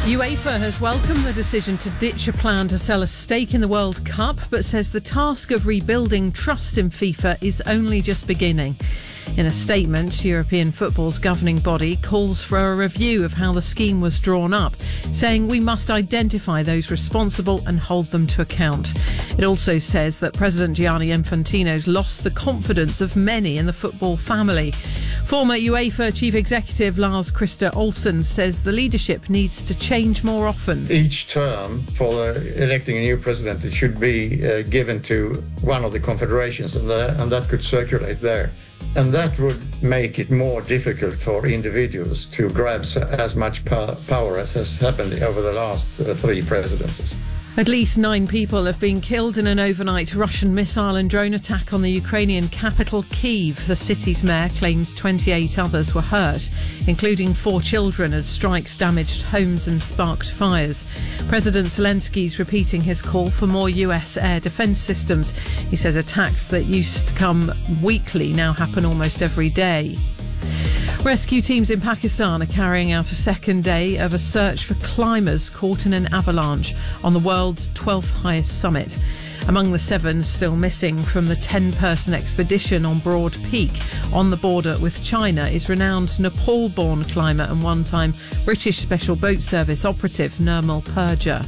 UEFA has welcomed the decision to ditch a plan to sell a stake in the World Cup, but says the task of rebuilding trust in FIFA is only just beginning. In a statement, European football's governing body calls for a review of how the scheme was drawn up, saying we must identify those responsible and hold them to account. It also says that President Gianni Infantino's lost the confidence of many in the football family. Former UEFA Chief Executive Lars-Christer Olsen says the leadership needs to change more often. Each term for electing a new president, it should be given to one of the confederations, and that could circulate there. And that would make it more difficult for individuals to grab as much power as has happened over the last 3 presidencies. At least 9 people have been killed in an overnight Russian missile and drone attack on the Ukrainian capital, Kyiv. The city's mayor claims 28 others were hurt, including 4 children, as strikes damaged homes and sparked fires. President Zelensky's repeating his call for more US air defence systems. He says attacks that used to come weekly now happen almost every day. Rescue teams in Pakistan are carrying out a second day of a search for climbers caught in an avalanche on the world's 12th highest summit. Among the 7 still missing from the 10-person expedition on Broad Peak on the border with China is renowned Nepal-born climber and one-time British Special Boat Service operative Nirmal Purja.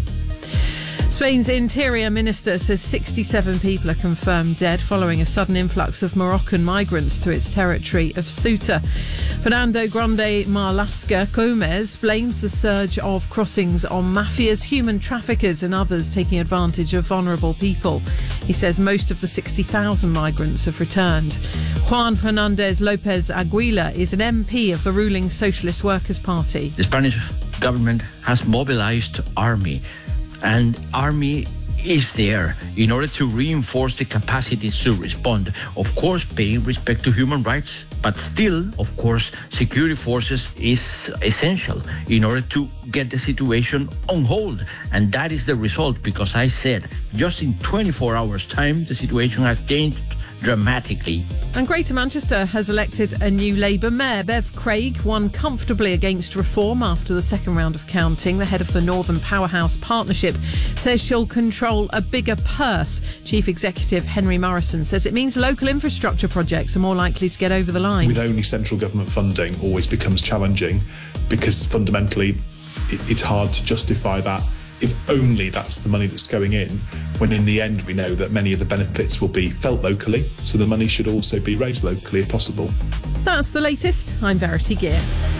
Spain's Interior Minister says 67 people are confirmed dead following a sudden influx of Moroccan migrants to its territory of Ceuta. Fernando Grande Marlaska Gomez blames the surge of crossings on mafias, human traffickers and others taking advantage of vulnerable people. He says most of the 60,000 migrants have returned. Juan Fernandez Lopez Aguila is an MP of the ruling Socialist Workers' Party. The Spanish government has mobilized army, and army is there in order to reinforce the capacities to respond. Of course, paying respect to human rights, but still, of course, security forces is essential in order to get the situation on hold. And that is the result, because I said just in 24 hours' time, the situation has changed dramatically. And Greater Manchester has elected a new Labour mayor. Bev Craig won comfortably against reform after the second round of counting. The head of the Northern Powerhouse Partnership says she'll control a bigger purse. Chief Executive Henry Morrison says it means local infrastructure projects are more likely to get over the line. With only central government funding always becomes challenging, because fundamentally it's hard to justify that if only that's the money that's going in, when in the end we know that many of the benefits will be felt locally, so the money should also be raised locally if possible. That's the latest. I'm Verity Gear.